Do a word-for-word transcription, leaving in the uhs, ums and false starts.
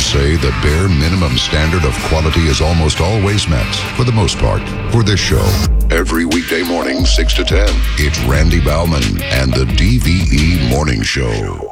say the bare minimum standard of quality is almost always met, for the most part, for this show. Every weekday morning, six to ten, it's Randy Bauman and the D V E Morning Show.